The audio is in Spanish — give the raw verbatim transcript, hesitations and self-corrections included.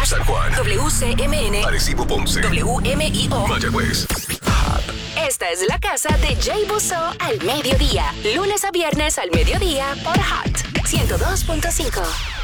San Juan, W C M N, Arecibo, Ponce, W M I O, Mayagüez. Esta es la casa de Jay Busso al mediodía. Lunes a viernes al mediodía por Hot ciento dos punto cinco.